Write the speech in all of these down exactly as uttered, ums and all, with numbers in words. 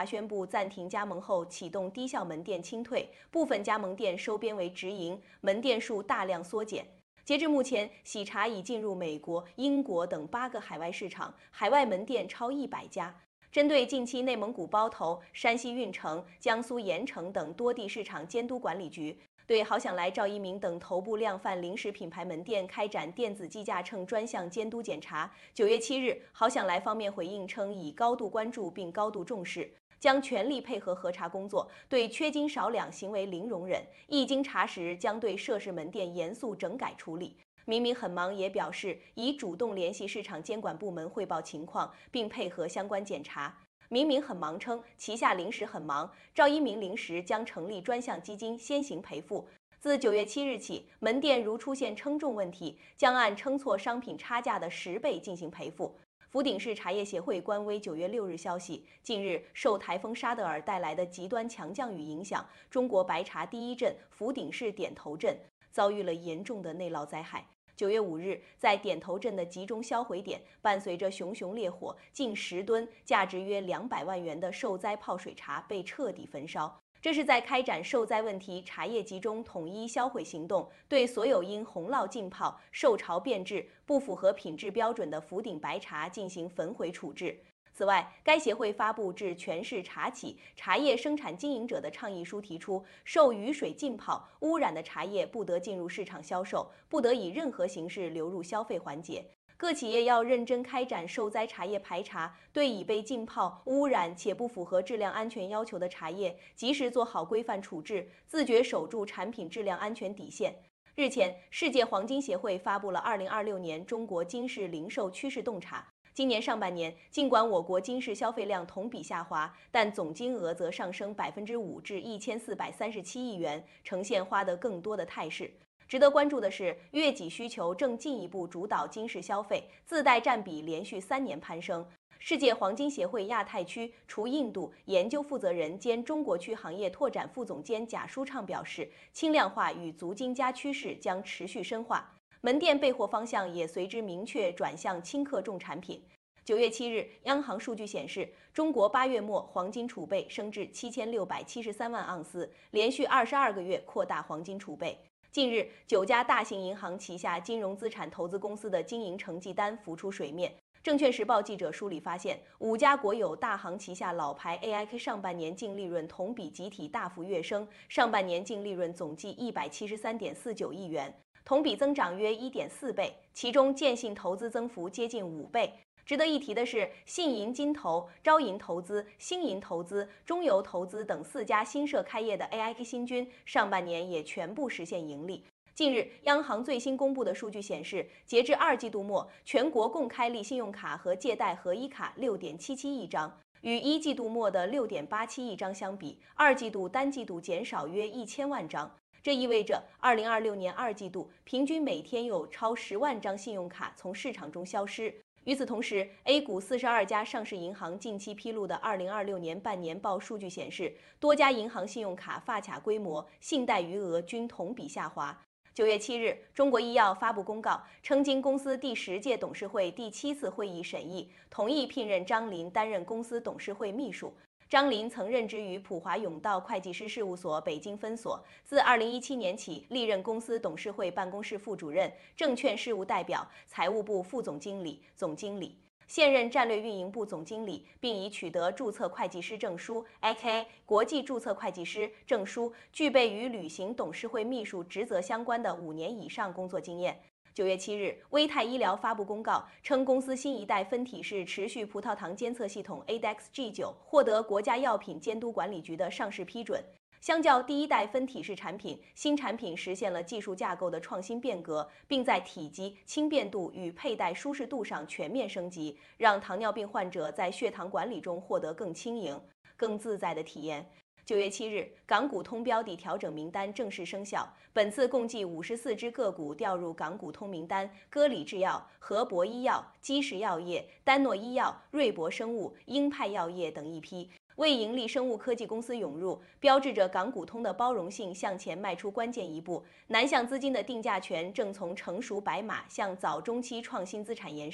查宣布暂停加盟后启动低效门店清退，部分加盟店收编为直营，门店数大量缩减。截至目前，喜茶已进入美国、英国等八个海外市场，海外门店超一百家。针对近期内蒙古包头、山西运城、江苏盐城等多地市场监督管理局对好想来、赵一鸣等头部量贩零食品牌门店开展电子计价秤专项监督检查。九月七日，好想来方面回应称，已高度关注并高度重视，将全力配合核查工作，对缺斤少两行为零容忍，一经查实，将对涉事门店严肃整改处理。明明很忙也表示已主动联系市场监管部门汇报情况，并配合相关检查。明明很忙称旗下零食很忙，赵一鸣零食将成立专项基金先行赔付。自九月七日起，门店如出现称重问题，将按称错商品差价的十倍进行赔付。福鼎市茶叶协会官微九月六日消息，近日受台风沙德尔带来的极端强降雨影响，中国白茶第一镇福鼎市点头镇遭遇了严重的内涝灾害。九月五日，在点头镇的集中销毁点，伴随着熊熊烈火，近十吨、价值约两百万元的受灾泡水茶被彻底焚烧。这是在开展受灾问题茶叶集中统一销毁行动，对所有因洪涝浸泡、受潮变质、不符合品质标准的福鼎白茶进行焚毁处置。此外，该协会发布致全市茶企、茶叶生产经营者的倡议书，提出受雨水浸泡、污染的茶叶不得进入市场销售，不得以任何形式流入消费环节。各企业要认真开展受灾茶叶排查，对已被浸泡、污染且不符合质量安全要求的茶叶，及时做好规范处置，自觉守住产品质量安全底线。日前，世界黄金协会发布了二零二六年中国金饰零售趋势洞察。今年上半年，尽管我国金饰消费量同比下滑，但总金额则上升百分之五至一千四百三十七亿元，呈现花得更多的态势。值得关注的是，月季需求正进一步主导金饰消费，自带占比连续三年攀升。世界黄金协会亚太区除印度研究负责人兼中国区行业拓展副总监贾舒畅表示，轻量化与足金加趋势将持续深化。门店备货方向也随之明确转向轻克重产品。九月七日，央行数据显示，中国八月末黄金储备升至七千六百七十三万盎司，连续二十二个月扩大黄金储备。近日，九家大型银行旗下金融资产投资公司的经营成绩单浮出水面。证券时报记者梳理发现，五家国有大行旗下老牌 A I K 上半年净利润同比集体大幅跃升，上半年净利润总计一百七十三点四九亿元。同比增长约 一点四倍，其中建信投资增幅接近五倍。值得一提的是，信银金投、招银投资、兴银投资、中邮投资等四家新设开业的 A I K 新军，上半年也全部实现盈利。近日，央行最新公布的数据显示，截至二季度末，全国共开立信用卡和借贷合一卡 六点七七亿张，与一季度末的 六点八七亿张相比，二季度单季度减少约一千万张。这意味着，二零二六年二季度平均每天有超十万张信用卡从市场中消失。与此同时 ，A 股四十二家上市银行近期披露的二零二六年半年报数据显示，多家银行信用卡发卡规模、信贷余额均同比下滑。九月七日，中国医药发布公告，称经公司第十届董事会第七次会议审议，同意聘任张林担任公司董事会秘书。张林曾任职于普华永道会计师事务所北京分所，自二零一七年起历任公司董事会办公室副主任、证券事务代表、财务部副总经理、总经理，现任战略运营部总经理，并已取得注册会计师证书 （A K A 国际注册会计师证书），具备与履行董事会秘书职责相关的五年以上工作经验。九月七日，威泰医疗发布公告称，公司新一代分体式持续葡萄糖监测系统 A D E X G 九 获得国家药品监督管理局的上市批准。相较第一代分体式产品，新产品实现了技术架构的创新变革，并在体积、轻便度与佩戴舒适度上全面升级，让糖尿病患者在血糖管理中获得更轻盈、更自在的体验。九月七日，港股通标的调整名单正式生效。本次共计五十四只个股调入港股通名单，歌里制药、和博医药、基石药业、丹诺医药、瑞博生物、英派药业等一批。为盈利生物科技公司涌入，标志着港股通的包容性向前迈出关键一步。南向资金的定价权正从成熟白马向早中期创新资产延伸。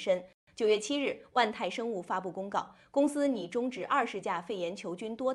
九月七日，万泰生物发布公告，公司拟终止二十架肺炎球菌多